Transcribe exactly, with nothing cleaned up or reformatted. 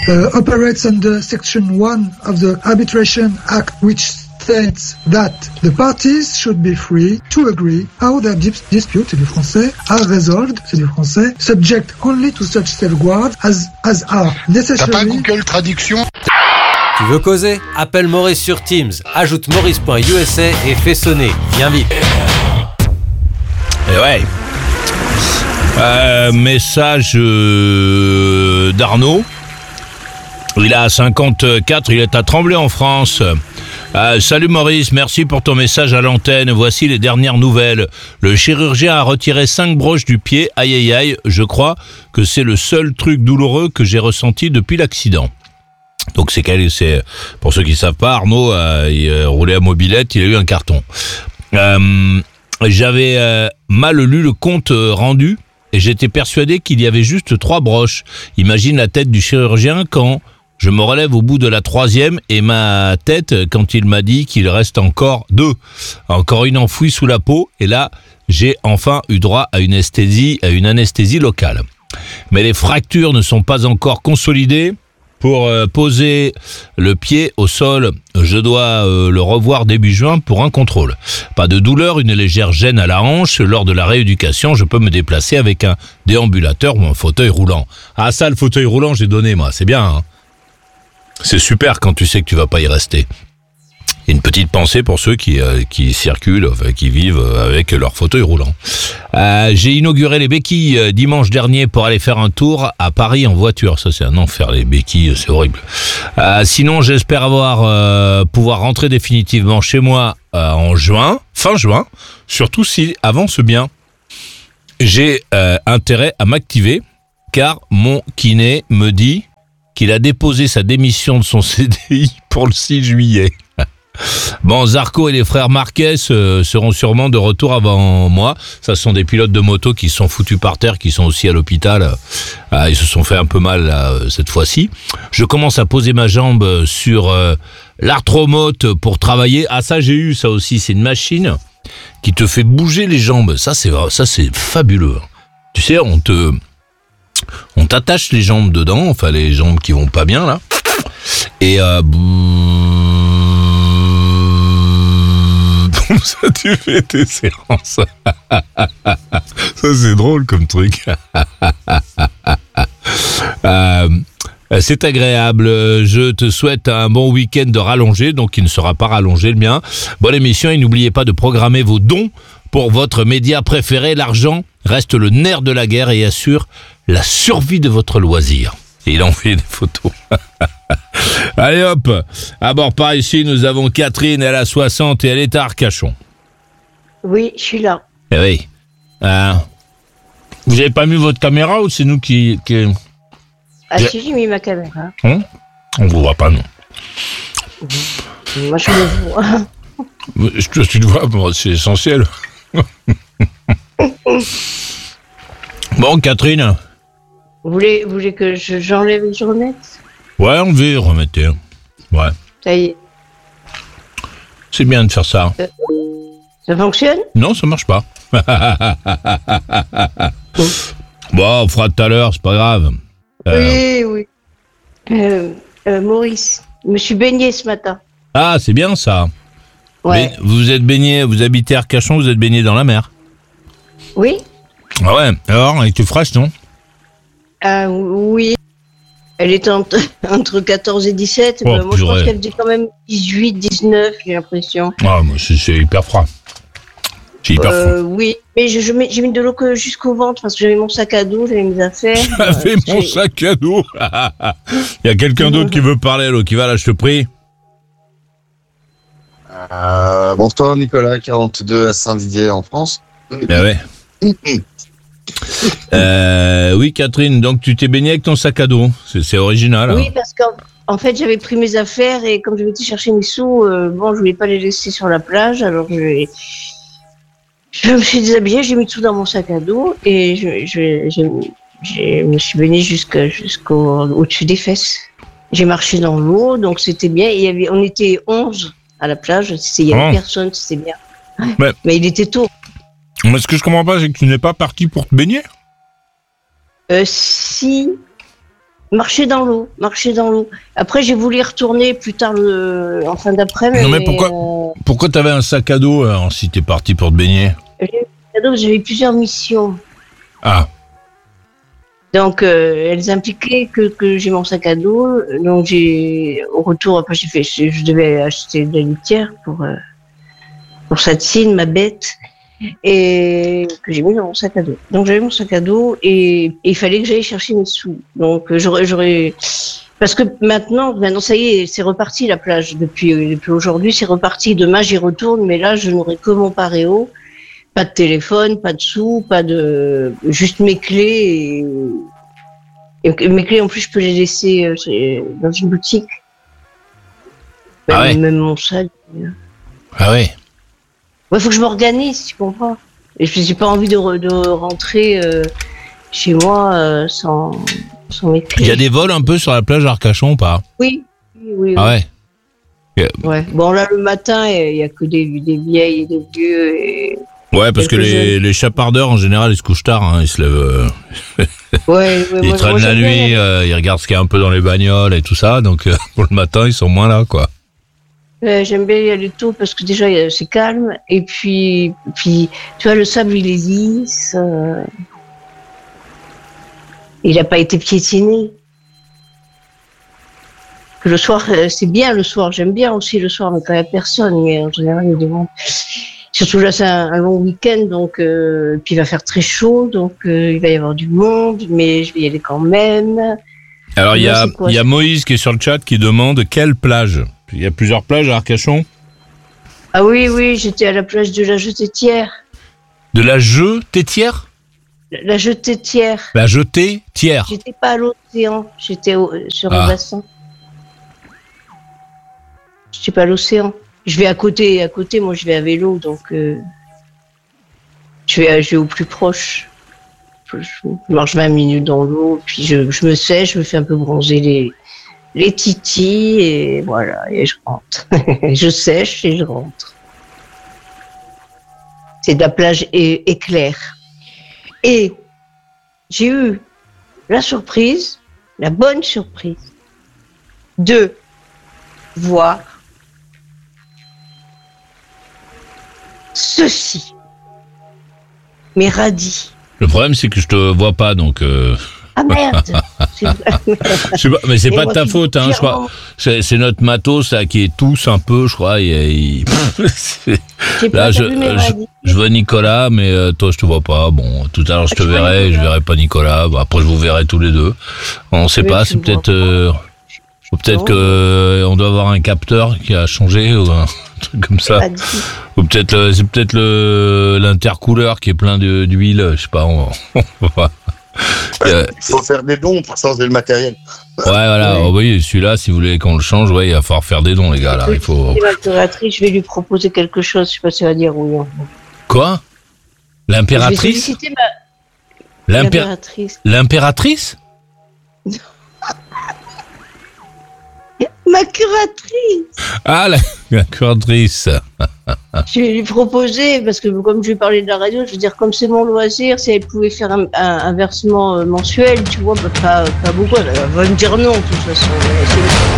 uh, operates under Section one of the Arbitration Act, which states that the parties should be free to agree how their dis- dispute, c'est du français, are resolved, c'est du français, subject only to such safeguards as, as are necessary. T'as pas Google Traduction? Tu veux causer? Appelle Maurice sur Teams. Ajoute maurice point u s a et fais sonner. Viens vite. Et ouais. Euh, message euh, d'Arnaud. Il a cinquante-quatre, il est à Tremblay en France. Euh, salut Maurice, merci pour ton message à l'antenne. Voici les dernières nouvelles. Le chirurgien a retiré cinq broches du pied. Aïe aïe aïe, je crois que c'est le seul truc douloureux que j'ai ressenti depuis l'accident. Donc c'est, c'est pour ceux qui ne savent pas, Arnaud euh, il euh, roulait à mobilette, il a eu un carton. Euh, j'avais euh, mal lu le compte euh, rendu et j'étais persuadé qu'il y avait juste trois broches. Imagine la tête du chirurgien quand je me relève au bout de la troisième et ma tête quand il m'a dit qu'il reste encore deux. Encore une enfouie sous la peau et là j'ai enfin eu droit à une anesthésie, à une anesthésie locale. Mais les fractures ne sont pas encore consolidées. Pour euh, poser le pied au sol, je dois euh, le revoir début juin pour un contrôle. Pas de douleur, une légère gêne à la hanche. Lors de la rééducation, je peux me déplacer avec un déambulateur ou un fauteuil roulant. Ah ça, le fauteuil roulant, j'ai donné moi, c'est bien. Hein, c'est super quand tu sais que tu vas pas y rester. Et une petite pensée pour ceux qui euh, qui circulent, enfin, qui vivent avec leur fauteuil roulant. Euh, j'ai inauguré les béquilles euh, dimanche dernier pour aller faire un tour à Paris en voiture. Ça c'est un enfer, les béquilles, c'est horrible. Euh, sinon j'espère avoir euh, pouvoir rentrer définitivement chez moi euh, en juin, fin juin, surtout si avance bien. J'ai euh, intérêt à m'activer car mon kiné me dit qu'il a déposé sa démission de son C D I pour le six juillet. Bon, Zarco et les frères Marquez euh, seront sûrement de retour avant moi. Ça, ce sont des pilotes de moto qui sont foutus par terre, qui sont aussi à l'hôpital. Euh, ils se sont fait un peu mal là, cette fois-ci. Je commence à poser ma jambe sur euh, l'arthromote pour travailler. Ah, ça, j'ai eu ça aussi. C'est une machine qui te fait bouger les jambes. Ça, c'est ça, c'est fabuleux. Tu sais, on te, on t'attache les jambes dedans, enfin les jambes qui vont pas bien là, et euh, ça tu fais tes séances. Ça c'est drôle comme truc. euh, c'est agréable. Je te souhaite un bon week-end de rallongé, donc il ne sera pas rallongé le mien. Bonne émission et n'oubliez pas de programmer vos dons pour votre média préféré. L'argent reste le nerf de la guerre et assure la survie de votre loisir. Et il a envoyé des photos. Allez hop, à bord par ici, nous avons Catherine, elle a soixante et elle est à Arcachon. Oui, je suis là. Eh oui. Euh, vous n'avez pas mis votre caméra ou c'est nous qui... qui... Ah j'ai... si, j'ai mis ma caméra. Hum On ne vous voit pas, non. Moi, je me vois. Je, tu te vois, bon, c'est essentiel. Bon, Catherine. Vous voulez, vous voulez que je, j'enlève et je remette? Ouais, enlevez, remettez. Ouais. Ça y est. C'est bien de faire ça. Euh, ça fonctionne? Non, ça marche pas. Oh. Bon, on fera tout à l'heure, c'est pas grave. Euh... Oui, oui. Euh, euh, Maurice, je me suis baigné ce matin. Ah, c'est bien ça. Ouais. Mais vous êtes baigné, vous habitez à Arcachon, vous êtes baigné dans la mer. Oui. Ah ouais, alors, elle était fraîche, non? Ah oui. Elle était entre, entre quatorze et dix-sept. Oh, moi, purée. Je pense qu'elle était quand même dix-huit, dix-neuf, j'ai l'impression. Ah, moi, c'est, c'est hyper froid. C'est hyper euh, froid. Oui, mais je, je mets, j'ai mis de l'eau que jusqu'au ventre parce que j'avais mon sac à dos, j'avais mes affaires. J'avais euh, mon j'ai... sac à dos. Il y a quelqu'un d'autre qui veut parler, là, qui va là, je te prie. Euh, bonsoir Nicolas, quarante-deux à Saint-Didier en France. Ah ouais. euh, oui Catherine, donc tu t'es baigné avec ton sac à dos, c'est, c'est original. Oui, hein. Parce qu'en en fait j'avais pris mes affaires et comme j'avais été chercher mes sous, euh, bon je voulais pas les laisser sur la plage, alors je, je me suis déshabillée, j'ai mis tout dans mon sac à dos et je, je, je, je me suis baignée jusqu'à, jusqu'au au-dessus des fesses. J'ai marché dans l'eau, donc c'était bien. Il y avait, on était onze à la plage, il y avait oh. personne, c'était bien. Mais, Mais il était tôt. Mais ce que je comprends pas, c'est que tu n'es pas parti pour te baigner. Euh, si. Marcher dans l'eau, marcher dans l'eau. Après, j'ai voulu y retourner plus tard le, en fin d'après-midi. Non mais pourquoi, euh... pourquoi t'avais un sac à dos alors, si t'es parti pour te baigner? J'avais plusieurs missions. Ah. Donc, euh, elles impliquaient que, que j'ai mon sac à dos. Donc, j'ai, au retour, après, j'ai fait, je devais acheter de la litière pour, euh, pour Satine, ma bête, et que j'ai mis dans mon sac à dos. Donc, j'avais mon sac à dos et, et il fallait que j'aille chercher mes sous. Donc, j'aurais, j'aurais, parce que maintenant, maintenant, ça y est, c'est reparti la plage. Depuis, depuis aujourd'hui, c'est reparti. Demain, j'y retourne, mais là, je n'aurai que mon paréo. Pas de téléphone, pas de sous, pas de... Juste mes clés. Et, et mes clés, en plus, je peux les laisser euh, dans une boutique. Ah même, ouais. même mon sac. Ah ouais. Ouais, faut que je m'organise, tu comprends. Et je n'ai pas envie de, re, de rentrer euh, chez moi euh, sans, sans mes clés. Il y a des vols un peu sur la plage d'Arcachon ou pas? Oui, oui, oui. Ah ouais. Ouais. ouais. Bon, là, le matin, il n'y a que des, des vieilles et des vieux et... Ouais, parce que les, les chapardeurs, en général, ils se couchent tard, hein, ils se lèvent... Euh... Ouais, ouais, ils moi, traînent moi, la nuit, euh, ils regardent ce qu'il y a un peu dans les bagnoles et tout ça, donc euh, pour le matin, ils sont moins là, quoi. Euh, j'aime bien y aller tôt parce que déjà, c'est calme, et puis, puis tu vois, le sable, il est lisse, euh... il n'a pas été piétiné. Que le soir, c'est bien le soir, j'aime bien aussi le soir, mais quand il n'y a personne, mais en général, il y a des gens... Surtout là, c'est un, un long week-end, donc euh, puis il va faire très chaud, donc euh, il va y avoir du monde, mais je vais y aller quand même. Alors il y a, il y a Moïse qui est sur le chat qui demande quelle plage. Il y a plusieurs plages à Arcachon. Ah oui, oui, j'étais à la plage de la Jetée-Tière. De la Jetée-Tière ? La, la Jetée-Tière. La Jetée-Tière. J'étais pas à l'océan, j'étais au, sur ah. un bassin. J'étais pas à l'océan. Je vais à côté, à côté, moi je vais à vélo, donc euh, je, vais, je vais au plus proche. Je, je marche vingt minutes dans l'eau, puis je, je me sèche, je me fais un peu bronzer les, les titis, et voilà, et je rentre. Je sèche et je rentre. C'est de la plage é- éclair. Et j'ai eu la surprise, la bonne surprise, de voir ceci, mes radis. Le problème, c'est que je te vois pas, donc. Euh... Ah merde. Je sais pas, mais c'est et pas de ta faute, hein. Je crois. C'est, c'est notre matos là qui est tous un peu, je crois. Il, il... Là, je, je, je vois Nicolas, mais euh, toi, je te vois pas. Bon, tout à l'heure, je te ah, verrai, je verrai pas Nicolas. Bon, après, je vous verrai tous les deux. On sait mais pas. C'est peut-être. Euh... Peut-être que euh, on doit avoir un capteur qui a changé ou un truc comme ça. Ou peut-être le, c'est peut-être le l'intercouleur qui est plein de, d'huile, je sais pas. On, on va... Il faut faire des dons pour changer le matériel. Ouais, voilà. Ouais. Oh, oui, celui-là, si vous voulez qu'on le change, ouais, il va falloir faire des dons, les gars. Là, il faut. L'impératrice, je vais lui proposer quelque chose. Je sais pas si elle va dire oui. Non. Quoi? L'impératrice? Ma... L'impé... L'impératrice. L'impératrice? Ma curatrice. Ah, la, la curatrice. Je vais lui proposer, parce que comme je lui parlais de la radio, je veux dire, comme c'est mon loisir, si elle pouvait faire un, un, un versement mensuel, tu vois, bah, pas, pas beaucoup, elle va me dire non, de toute façon.